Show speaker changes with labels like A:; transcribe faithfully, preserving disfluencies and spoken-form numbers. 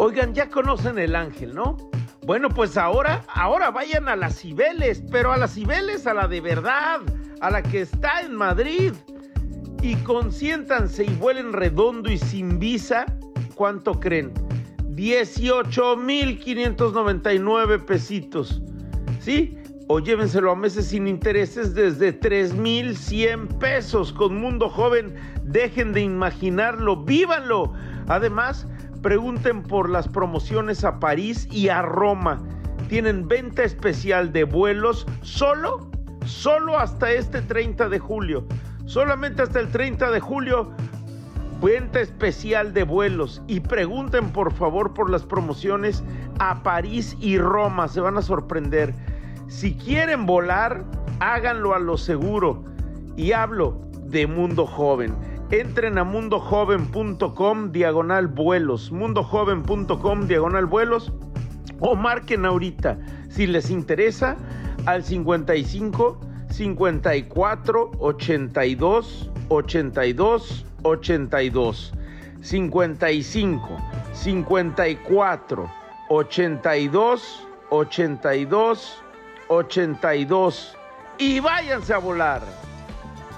A: Oigan, ya conocen el Ángel, ¿no? Bueno, pues ahora, ahora vayan a las Cibeles, pero a las Cibeles, a la de verdad, a la que está en Madrid. Y consiéntanse y vuelen redondo y sin visa. ¿Cuánto creen? dieciocho mil quinientos noventa y nueve pesitos. ¿Sí? O llévenselo a meses sin intereses desde tres mil cien pesos. Con Mundo Joven, dejen de imaginarlo, vívanlo. Además, pregunten por las promociones a París y a Roma. Tienen venta especial de vuelos solo, solo hasta este treinta de julio. Solamente hasta el treinta de julio, venta especial de vuelos. Y pregunten por favor por las promociones a París y Roma, se van a sorprender. Si quieren volar, háganlo a lo seguro. Y hablo de Mundo Joven. Entren a mundojoven.com diagonal vuelos, mundojoven.com diagonal vuelos, o marquen ahorita, si les interesa, al cincuenta y cinco, cincuenta y cuatro, ochenta y dos, ochenta y dos, ochenta y dos, cincuenta y cinco, cincuenta y cuatro, ochenta y dos, ochenta y dos, ochenta y dos, y váyanse a volar.